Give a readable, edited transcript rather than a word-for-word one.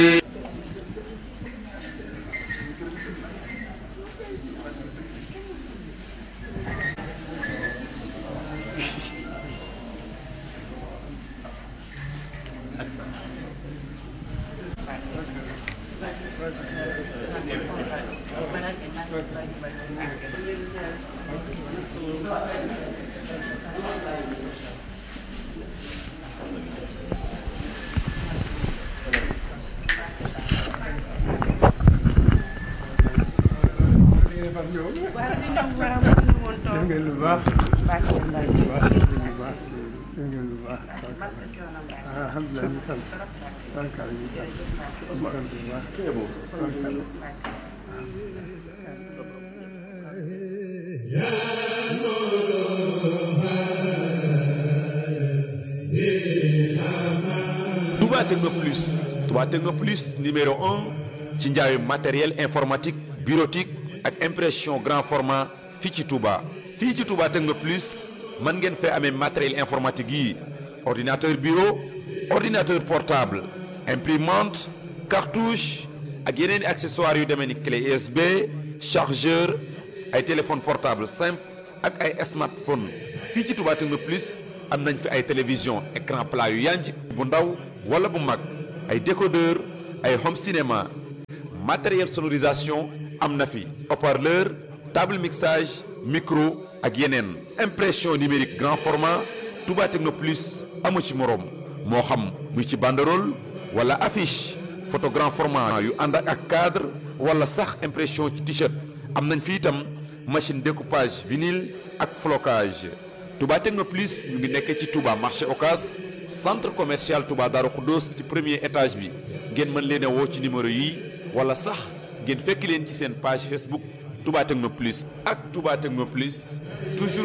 Touba Techno Plus. Touba Techno Plus numéro 1 ci njaayu matériel informatique bureautique ak impression grand format fii ci Touba. Fii ci Touba Techno Plus mën ngeen fee amee matériel informatique yi ordinateur bureau ordinateur portable imprimante cartouche ak yeneen i accessoires yu demee ni clé USB chargeur ay téléphone portable simple ak ay smartphone fii ci Touba Techno Plus am nañ fi ay télévision écran plat yu yanj bu ndaw wala bu mag ay décodeur ay home cinéma matériel sonorisation am na fi haut-parleur table mixage micro ak yeneen impression numérique grand format Touba Techno Plus amu ci moroom moo xam muy ci banderole wala affiche photo grand format yu ànd ak cadre wala sax impression ci t-shirt am nañ fi itam machine découpage vinyle ak flocage Touba Techno Plus ñu ngi nekkee ci Touba marché Ocas centre commercial Touba Darou Khoudoss ci premier étage bi ngeen mën leen a woo ci numéro yi wala sax ngeen fekk leen ci seen page Facebook Touba Techno Plus ak Touba Techno Plus toujours